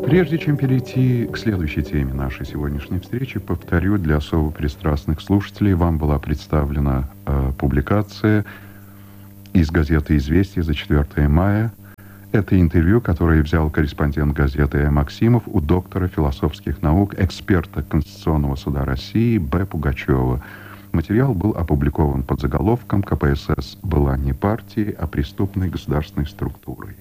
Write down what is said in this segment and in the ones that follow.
Прежде чем перейти к следующей теме нашей сегодняшней встречи, повторю для особо пристрастных слушателей, вам была представлена публикация из газеты «Известия» за 4 мая. Это интервью, которое взял корреспондент газеты Максимов у доктора философских наук, эксперта Конституционного суда России Б. Пугачева. Материал был опубликован под заголовком «КПСС была не партией, а преступной государственной структурой».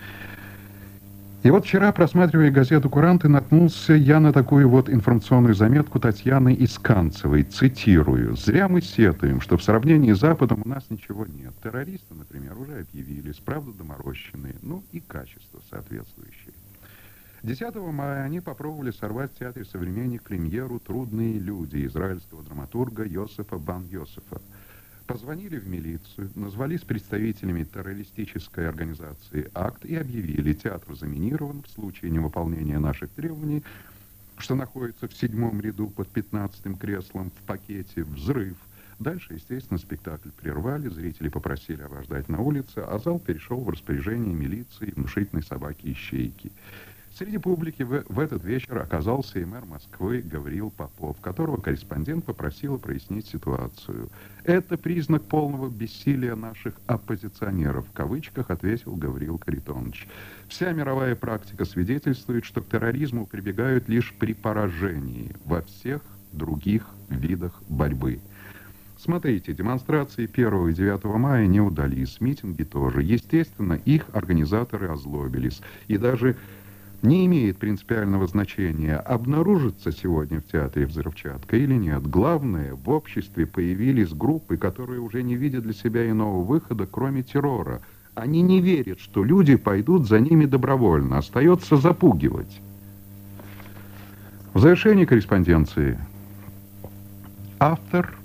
И вот вчера, просматривая газету «Куранты», наткнулся я на такую вот информационную заметку Татьяны Исканцевой. Цитирую. «Зря мы сетуем, что в сравнении с Западом у нас ничего нет. Террористы, например, уже объявились, правда доморощенные, ну и качество соответствующее». 10 мая они попробовали сорвать в театре «Современник» премьеру «Трудные люди» израильского драматурга Йосефа Бан-Йосефа. Позвонили в милицию, назвались представителями террористической организации «Акт» и объявили, театр заминирован в случае невыполнения наших требований, что находится в 7-м ряду под 15-м креслом в пакете, взрыв. Дальше, естественно, спектакль прервали, зрители попросили обождать на улице, а зал перешел в распоряжение милиции, внушительной собаки-ищейки. Среди публики в этот вечер оказался и мэр Москвы Гавриил Попов, которого корреспондент попросила прояснить ситуацию. «Это признак полного бессилия наших оппозиционеров», в кавычках ответил Гавриил Харитонович. «Вся мировая практика свидетельствует, что к терроризму прибегают лишь при поражении во всех других видах борьбы». Смотрите, демонстрации 1 и 9 мая не удались, митинги тоже. Естественно, их организаторы озлобились. И даже не имеет принципиального значения, обнаружится сегодня в театре взрывчатка или нет. Главное, в обществе появились группы, которые уже не видят для себя иного выхода, кроме террора. Они не верят, что люди пойдут за ними добровольно. Остается запугивать. В завершении корреспонденции автор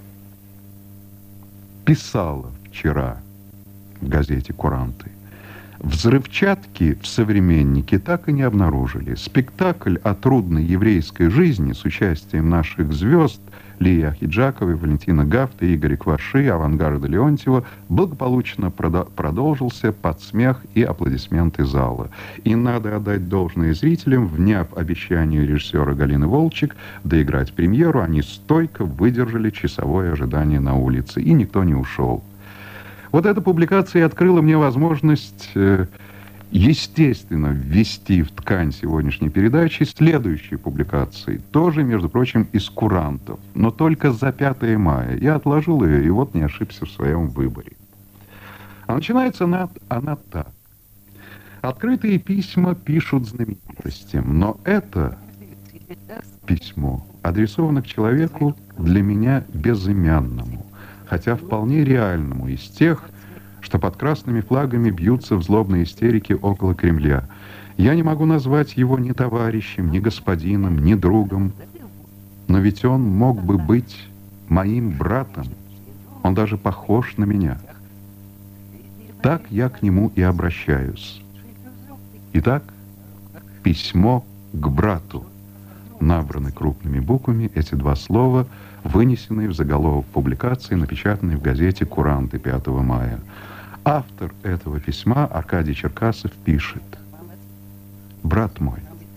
писала вчера в газете «Куранты». Взрывчатки в «Современнике» так и не обнаружили. Спектакль о трудной еврейской жизни с участием наших звезд Лии Ахеджаковой, Валентина Гафта, Игоря Кваши, Авангарда Леонтьева благополучно продолжился под смех и аплодисменты зала. И надо отдать должное зрителям, вняв обещанию режиссера Галины Волчек доиграть премьеру, они стойко выдержали часовое ожидание на улице, и никто не ушел. Вот эта публикация открыла мне возможность, естественно, ввести в ткань сегодняшней передачи следующие публикации, тоже, между прочим, из «Курантов», но только за 5 мая. Я отложил ее, и вот не ошибся в своем выборе. А начинается она так. Открытые письма пишут знаменитостям, но это письмо адресовано к человеку для меня безымянному, хотя вполне реальному, из тех, что под красными флагами бьются в злобной истерике около Кремля. Я не могу назвать его ни товарищем, ни господином, ни другом, но ведь он мог бы быть моим братом, он даже похож на меня. Так я к нему и обращаюсь. Итак, письмо к брату. Набраны крупными буквами эти два слова, вынесенные в заголовок публикации, напечатанной в газете «Куранты» 5 мая. Автор этого письма, Аркадий Черкасов, пишет: «Брат мой,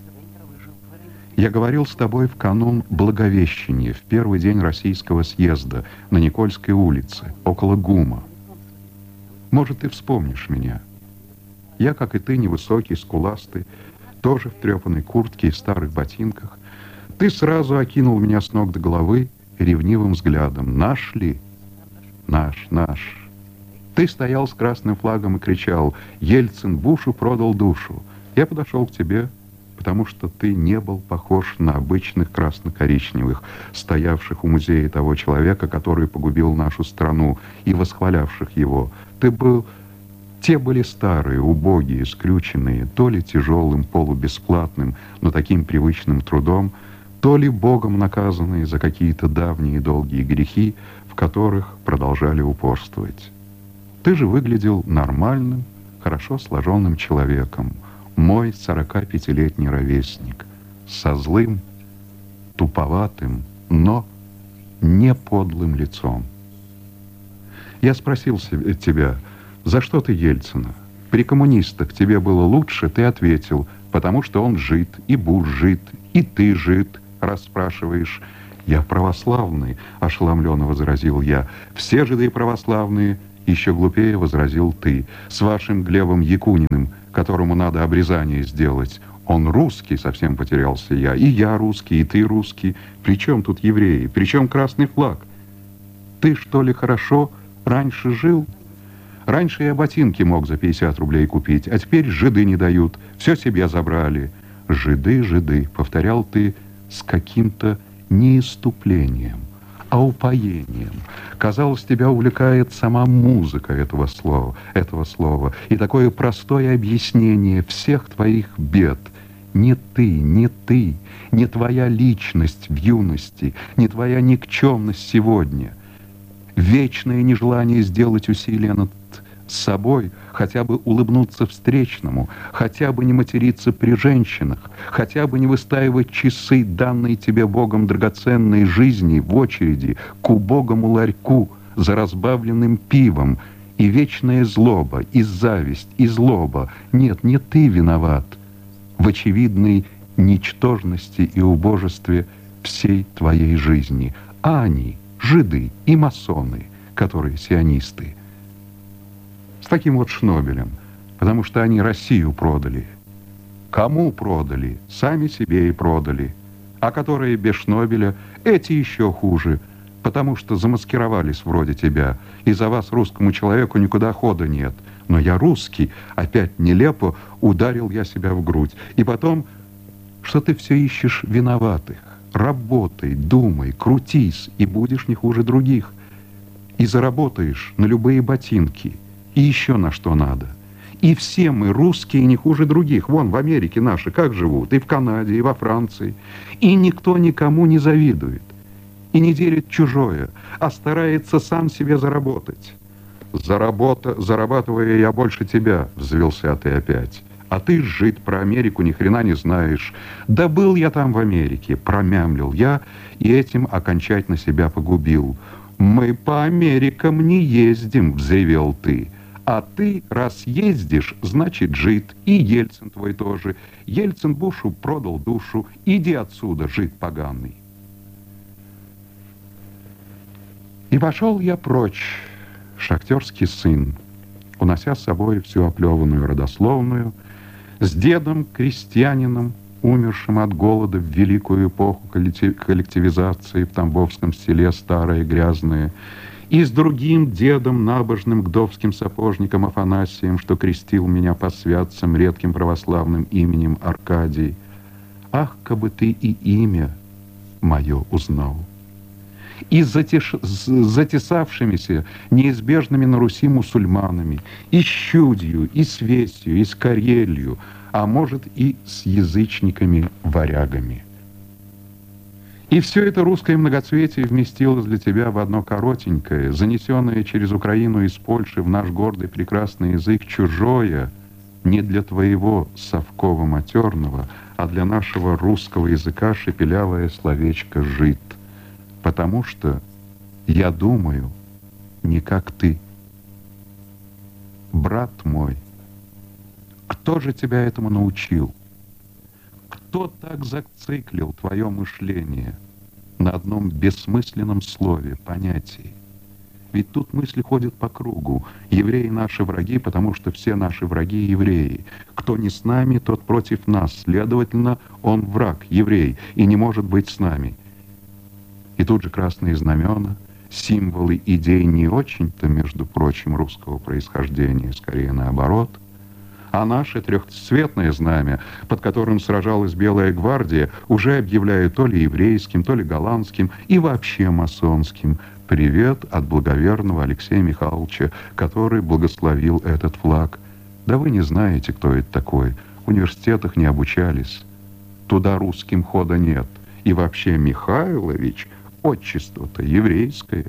я говорил с тобой в канун Благовещения, в первый день Российского съезда на Никольской улице, около ГУМа. Может, ты вспомнишь меня. Я, как и ты, невысокий, скуластый, тоже в трепанной куртке и старых ботинках. Ты сразу окинул меня с ног до головы ревнивым взглядом. Наш ли? Наш, наш. Ты стоял с красным флагом и кричал: Ельцин Бушу продал душу. Я подошел к тебе, потому что ты не был похож на обычных красно-коричневых, стоявших у музея того человека, который погубил нашу страну, и восхвалявших его. Те были старые, убогие, скрюченные, то ли тяжелым, полубесплатным, но таким привычным трудом, то ли Богом наказанные за какие-то давние долгие грехи, в которых продолжали упорствовать. Ты же выглядел нормальным, хорошо сложенным человеком, мой 45-летний ровесник, со злым, туповатым, но не подлым лицом. Я спросил тебя: за что ты Ельцина? При коммунистах тебе было лучше, ты ответил: потому что он жид, и Буш жид, и ты жид, раз спрашиваешь. Я православный, ошеломленно возразил я. Все жиды православные, еще глупее возразил ты. С вашим Глебом Якуниным, которому надо обрезание сделать. Он русский, совсем потерялся я. И я русский, и ты русский. При чем тут евреи? При чем красный флаг? Ты, что ли, хорошо раньше жил? Раньше я ботинки мог за 50 рублей купить, а теперь жиды не дают. Все себе забрали. Жиды, жиды, повторял ты с каким-то не исступлением, а упоением. Казалось, тебя увлекает сама музыка этого слова, и такое простое объяснение всех твоих бед. Не ты, не твоя личность в юности, не твоя никчемность сегодня. Вечное нежелание сделать усилия над собой, хотя бы улыбнуться встречному, хотя бы не материться при женщинах, хотя бы не выстаивать часы данной тебе Богом драгоценной жизни в очереди к убогому ларьку за разбавленным пивом, и вечная злоба, и зависть, и злоба. Нет, не ты виноват в очевидной ничтожности и убожестве всей твоей жизни, а они, жиды и масоны, которые сионисты. С таким вот Шнобелем, потому что они Россию продали. Кому продали? Сами себе и продали. А которые без Шнобеля, эти еще хуже, потому что замаскировались вроде тебя, и за вас, русскому человеку, никуда хода нет. Но я русский, опять нелепо ударил я себя в грудь. И потом, что ты все ищешь виноватых? Работай, думай, крутись, и будешь не хуже других. И заработаешь на любые ботинки. И еще на что надо. И все мы, русские, не хуже других. Вон, в Америке наши как живут, и в Канаде, и во Франции. И никто никому не завидует. И не делит чужое, а старается сам себе заработать. Зарабатывая я больше тебя, взвелся ты опять. А ты, жид, про Америку ни хрена не знаешь. Да был я там в Америке, промямлил я, и этим окончательно себя погубил. Мы по Америкам не ездим, взревел ты. А ты, раз ездишь, значит, жид. И Ельцин твой тоже. Ельцин Бушу продал душу. Иди отсюда, жид поганый. И пошел я прочь, шахтерский сын, унося с собой всю оплеванную родословную, с дедом, крестьянином, умершим от голода в великую эпоху коллективизации в Тамбовском селе старое грязное, и с другим дедом, набожным гдовским сапожником Афанасием, что крестил меня по святцам редким православным именем Аркадий. Ах, кабы ты и имя мое узнал! И с затесавшимися неизбежными на Руси мусульманами, и с Щудью, и с Весью, и с Карелью, а может и с язычниками-варягами. И все это русское многоцветие вместилось для тебя в одно коротенькое, занесенное через Украину из Польши в наш гордый прекрасный язык, чужое, не для твоего совково-матерного, а для нашего русского языка шепелявое словечко «жид». Потому что я думаю не как ты. Брат мой, кто же тебя этому научил? Кто так зациклил твое мышление на одном бессмысленном слове, понятии? Ведь тут мысли ходят по кругу. Евреи наши враги, потому что все наши враги евреи. Кто не с нами, тот против нас. Следовательно, он враг, еврей, и не может быть с нами. И тут же красные знамена, символы идей не очень-то, между прочим, русского происхождения, скорее наоборот. А наше трехцветное знамя, под которым сражалась Белая гвардия, уже объявляют то ли еврейским, то ли голландским и вообще масонским. Привет от благоверного Алексея Михайловича, который благословил этот флаг. Да вы не знаете, кто это такой. В университетах не обучались. Туда русским хода нет. И вообще Михайлович... Отчество-то еврейское.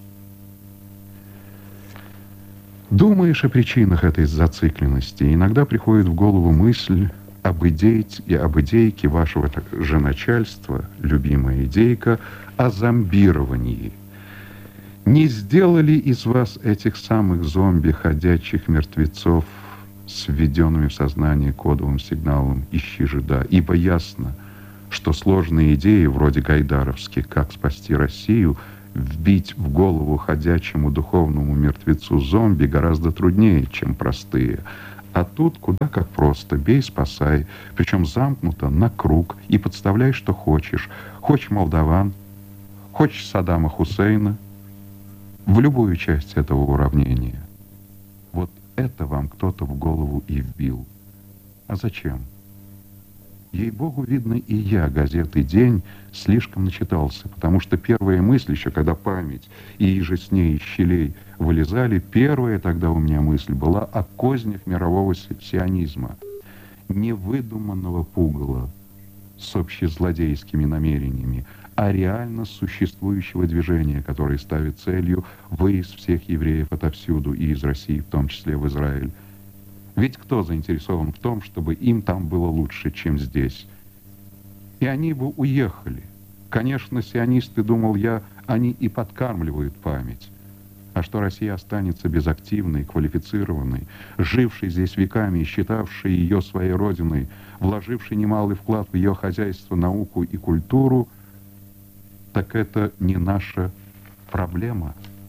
Думаешь о причинах этой зацикленности, иногда приходит в голову мысль об идейке вашего же начальства, любимая идейка, о зомбировании. Не сделали из вас этих самых зомби, ходячих мертвецов, с введенными в сознание кодовым сигналом «Ищи жида», ибо ясно, что сложные идеи, вроде гайдаровских «Как спасти Россию», вбить в голову ходячему духовному мертвецу зомби гораздо труднее, чем простые. А тут куда как просто: бей, спасай, причем замкнуто на круг, и подставляй, что хочешь. Хочешь молдаван, хочешь Саддама Хусейна, в любую часть этого уравнения. Вот это вам кто-то в голову и вбил. А зачем? Ей-богу, видно, и я газеты «День» слишком начитался, потому что первая мысль еще, когда память и иже с ней из щелей вылезали, первая тогда у меня мысль была о кознях мирового сионизма, невыдуманного пугала с общезлодейскими намерениями, а реально существующего движения, которое ставит целью выезд всех евреев отовсюду и из России, в том числе в Израиль. Ведь кто заинтересован в том, чтобы им там было лучше, чем здесь? И они бы уехали. Конечно, сионисты, думал я, они и подкармливают память. А что Россия останется безактивной, квалифицированной, жившей здесь веками и считавшей ее своей родиной, вложившей немалый вклад в ее хозяйство, науку и культуру, так это не наша проблема.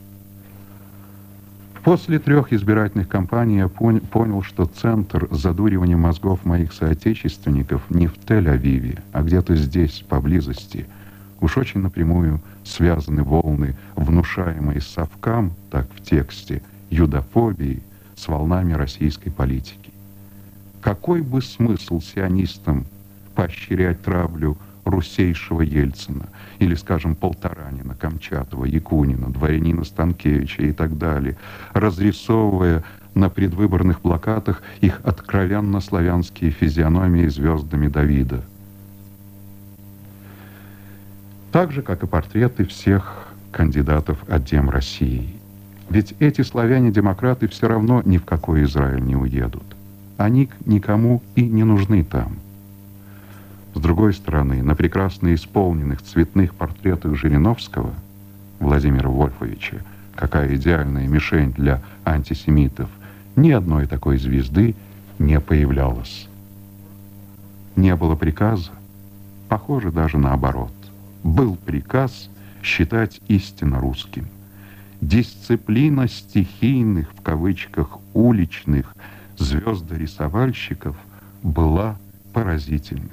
После 3 избирательных кампаний я понял, что центр задуривания мозгов моих соотечественников не в Тель-Авиве, а где-то здесь, поблизости. Уж очень напрямую связаны волны, внушаемые совкам, так в тексте, юдофобии, с волнами российской политики. Какой бы смысл сионистам поощрять травлю русейшего Ельцина, или, скажем, Полторанина, Камчатова, Якунина, дворянина Станкевича и так далее, разрисовывая на предвыборных плакатах их откровенно славянские физиономии звездами Давида. Так же, как и портреты всех кандидатов от Дем России. Ведь эти славяне-демократы все равно ни в какой Израиль не уедут. Они никому и не нужны там. С другой стороны, на прекрасно исполненных цветных портретах Жириновского, Владимира Вольфовича, какая идеальная мишень для антисемитов, ни одной такой звезды не появлялось. Не было приказа, похоже, даже наоборот. Был приказ считать истинно русским. Дисциплина стихийных, в кавычках, уличных звездорисовальщиков была поразительной.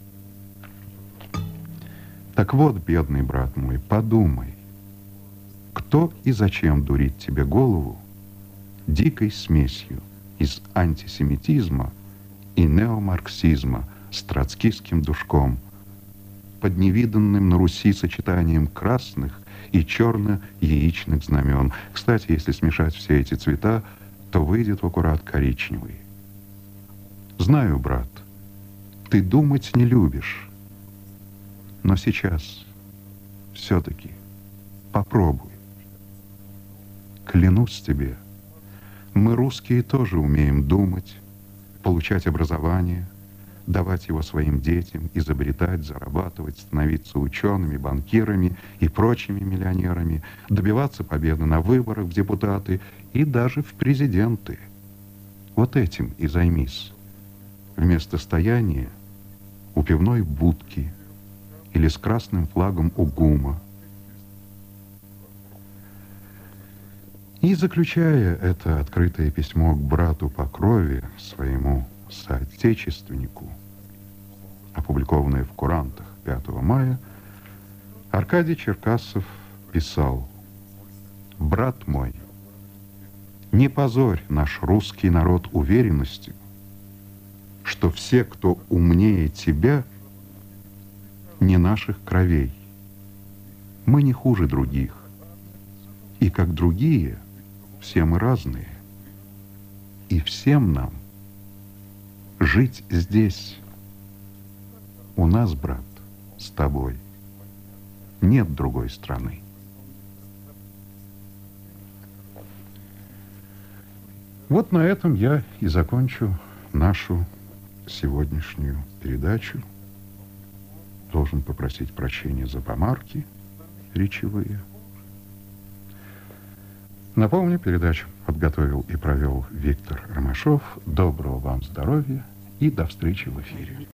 Так вот, бедный брат мой, подумай, кто и зачем дурит тебе голову дикой смесью из антисемитизма и неомарксизма с троцкистским душком, под невиданным на Руси сочетанием красных и черно-яичных знамен. Кстати, если смешать все эти цвета, то выйдет в аккурат коричневый. Знаю, брат, ты думать не любишь, но сейчас все-таки попробуй. Клянусь тебе, мы, русские, тоже умеем думать, получать образование, давать его своим детям, изобретать, зарабатывать, становиться учеными, банкирами и прочими миллионерами, добиваться победы на выборах в депутаты и даже в президенты. Вот этим и займись. Вместо стояния у пивной будки или с красным флагом у ГУМа. И заключая это открытое письмо к брату по крови, своему соотечественнику, опубликованное в «Курантах» 5 мая, Аркадий Черкасов писал: «Брат мой, не позорь наш русский народ уверенностью, что все, кто умнее тебя, не наших кровей. Мы не хуже других, и как другие, все мы разные, и всем нам жить здесь. У нас, брат, с тобой нет другой страны». Вот на этом я и закончу нашу сегодняшнюю передачу. Должен попросить прощения за помарки речевые. Напомню, передачу подготовил и провел Виктор Ромашов. Доброго вам здоровья и до встречи в эфире.